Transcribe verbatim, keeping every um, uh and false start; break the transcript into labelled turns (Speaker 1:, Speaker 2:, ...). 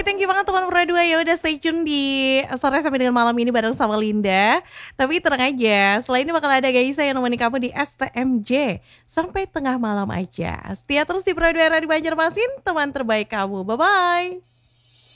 Speaker 1: Oke, thank you banget teman Pura dua ya udah stay tune di sore sampai dengan malam ini bareng sama Linda. Tapi tenang aja, setelah ini bakal ada Gaisa yang nemenin kamu di S T M J sampai tengah malam aja. Setia terus di Pura dua Radio Banjarmasin, teman terbaik kamu. Bye bye.